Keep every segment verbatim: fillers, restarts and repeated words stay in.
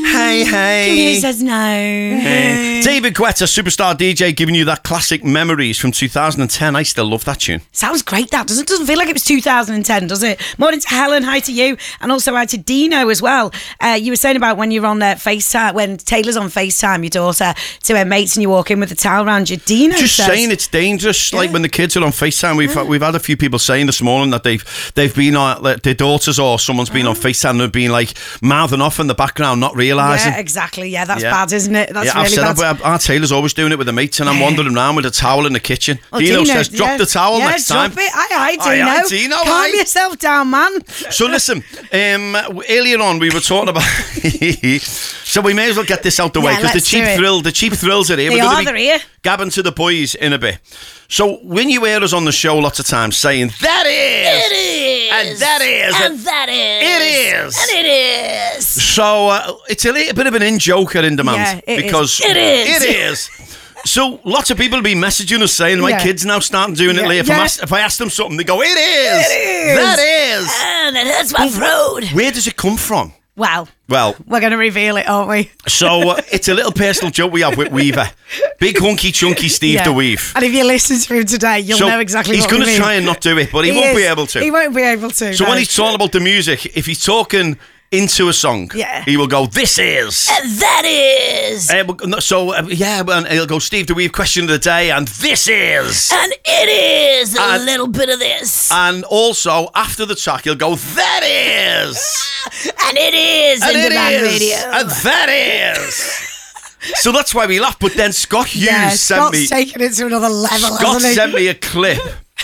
Hey, hey. Computer says no. Hey. David Guetta, superstar D J, giving you that classic Memories from two thousand ten. I still love that tune. Sounds great, that. Doesn't, doesn't feel like it was two thousand ten, does it? Morning to Helen, hi to you, and also hi to Dino as well. Uh, you were saying about when you're on uh, FaceTime, when Taylor's on FaceTime, your daughter, to her mates, and you walk in with a towel around you. Dino Just says, saying it's dangerous. Yeah. Like when the kids are on FaceTime, we've yeah. we've had a few people saying this morning that they've they've been on, like, their daughters or someone's been oh. on FaceTime and they've been like mouthing off in the background, not realising. Yeah, exactly. Yeah, that's yeah. bad, isn't it? That's yeah, really I've bad. said our Taylor's always doing it with the mates, and I'm yeah. wandering around with a towel in the kitchen. Well, Dino, Dino says, drop yeah. the towel yeah, next drop time. It. Aye, aye, Dino. Aye, aye, Dino. Calm aye. yourself down, man. So listen, um, earlier on we were talking about. So we may as well get this out the way because yeah, the cheap thrill, the cheap thrills are here. They we're are, they're here. Gabbing to the boys in a bit. So when you hear us on the show lots of times saying that is, it is, and that is, and that is, it is, and it is. So uh, it's a little bit of an in joker in demand yeah, it because is. it is, it is. So lots of people have been messaging us saying my yeah. kids now starting doing yeah. it later. If, yeah. ask, if I ask them something, they go, it is, it is, that is, and it hurts my throat. Where does it come from? Well, well, we're going to reveal it, aren't we? So uh, it's a little personal joke we have with Weaver, big hunky chunky Steve yeah. the Weave. And if you listen to him today, you'll so know exactly he's what we gonna mean. He's going to try and not do it, but he, he won't is. be able to. He won't be able to. So no. when he's talking about the music, if he's talking into a song, yeah. he will go, this is. And that is. Uh, so, uh, yeah, and he'll go, Steve the Weave, question of the day, and this is. And it is a and, little bit of this. And also, after the track, he'll go, that is. And it is. And in it demand is. radio. And that is. So that's why we laugh. But then Scott Hughes yeah, sent Scott's me. taking it to another level. Scott hasn't he? sent me a clip.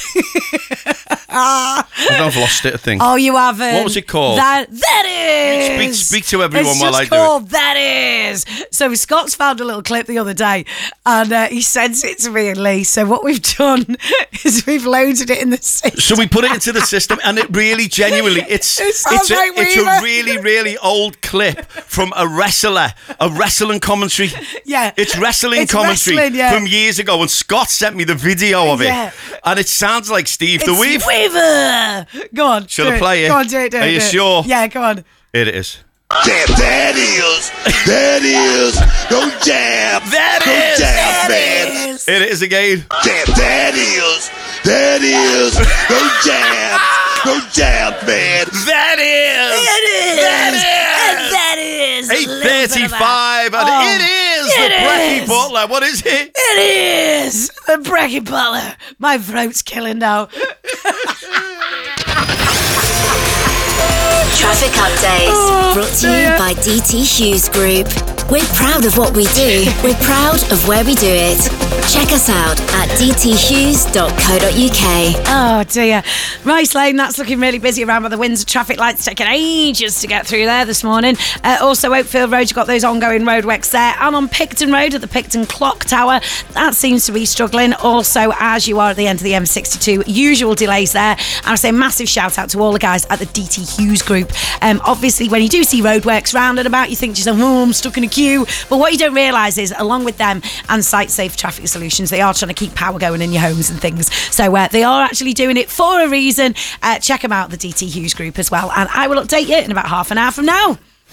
I think I've lost it, I think. Oh, you haven't. What was it called? That that is. Speak, speak to everyone it's while I just do called it. That is. So Scott's found a little clip the other day, and uh, he sends it to me and Lee. So what we've done is we've loaded it in the system. So we put it into the system, and it really, genuinely, it's it it's, it's, a, like it's a really, really old clip from a wrestler, a wrestling commentary. Yeah, it's wrestling it's commentary wrestling, yeah. from years ago, and Scott sent me the video of it, yeah. and it sounds like Steve it's the Weave. Weaver. Go on. Should I play it? Go on, do it, do it. Are you do it. sure? Yeah, go on. It is. Damn, that is. That is. Go jab. That Go is. jab, that man. is. It is again. Damn, that is. That is. Go jab. Go jab, man. That is. It is. That is. And that is. eight thirty-five, and oh, it is it the Brecky is. Butler. What is it? It is the Brecky Butler. My throat's killing now. Traffic updates Oh, brought to dear. you by D T Hughes Group. We're proud of what we do. We're proud of where we do it. Check us out at d t hughes dot co dot u k. Oh dear. Rice Lane, that's looking really busy around by the Windsor traffic lights, taking ages to get through there this morning. Uh, also Oakfield Road, you've got those ongoing roadworks there. And on Picton Road at the Picton Clock Tower, that seems to be struggling. Also, as you are at the end of the M sixty-two, usual delays there. And I say massive shout out to all the guys at the D T Hughes Group. Um, obviously, when you do see roadworks round and about, you think to yourself, oh, I'm stuck in a queue. But what you don't realise is, along with them and Site Safe Traffic Solutions, they are trying to keep power going in your homes and things. So uh, they are actually doing it for a reason. Uh, check them out, the D T Hughes Group as well. And I will update you in about half an hour from now.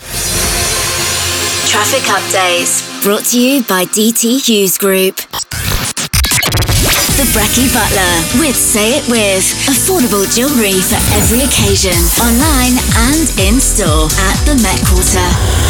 Traffic updates brought to you by D T Hughes Group. The Brecky Butler with Say It With. Affordable jewellery for every occasion. Online and in store at the Met Quarter.